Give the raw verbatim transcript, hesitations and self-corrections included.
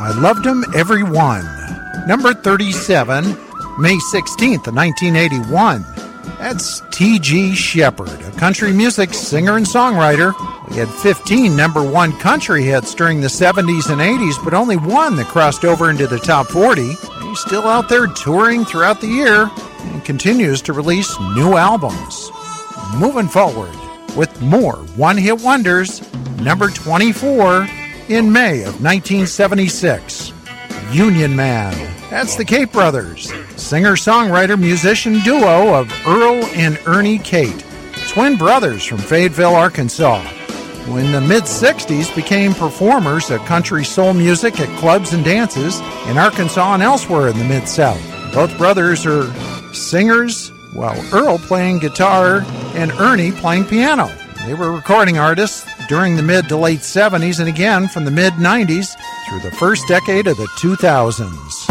I Loved 'Em Every One. Number thirty-seven, May sixteenth of nineteen eighty-one. That's T G Sheppard, a country music singer and songwriter. We had fifteen number one country hits during the seventies and eighties, but only one that crossed over into the top forty. He's still out there touring throughout the year and continues to release new albums. Moving forward with more one-hit wonders, number twenty-four in May of nineteen seventy-six, Union Man. That's the Cate Brothers, singer-songwriter musician duo of Earl and Ernie Cate, twin brothers from Fayetteville, Arkansas, who in the mid-sixties became performers of country soul music at clubs and dances in Arkansas and elsewhere in the Mid-South. Both brothers are singers, while Earl playing guitar and Ernie playing piano. They were recording artists during the mid to late seventies and again from the mid-nineties through the first decade of the two thousands.